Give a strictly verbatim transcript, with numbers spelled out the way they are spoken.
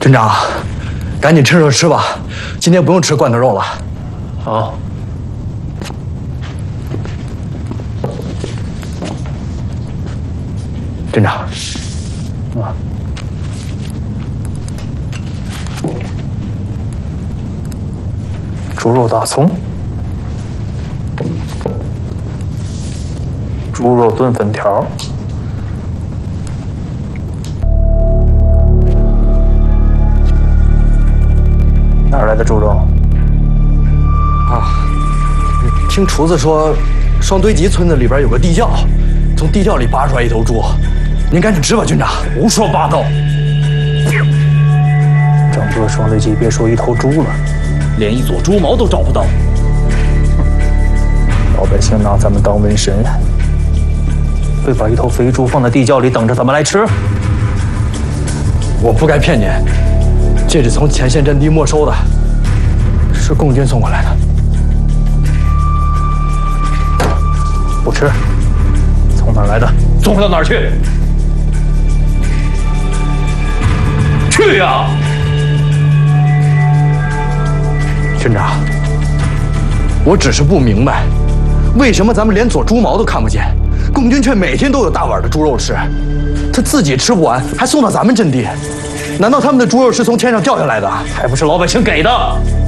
军长，赶紧趁热吃吧，今天不用吃罐头肉了。 好。 军长， 啊。 猪肉大葱，猪肉炖粉条，哪儿来的猪肉？ 啊，听厨子说，双堆集村子里边有个地窖，从地窖里拔出来一头猪，您赶紧吃吧，军长。 胡说八道！整个双堆集别说一头猪了。 连一撮猪毛都找不到， 老百姓拿咱们当瘟神，会把一头肥猪放在地窖里等着咱们来吃？ 我不该骗您，这是从前线阵地没收的，是共军送过来的。 不吃，从哪儿来的？ 送不到哪儿去？去呀！ 军长，我只是不明白，为什么咱们连撮猪毛都看不见，共军却每天都有大碗的猪肉吃，他自己吃不完，还送到咱们阵地，难道他们的猪肉是从天上掉下来的？ 还不是老百姓给的？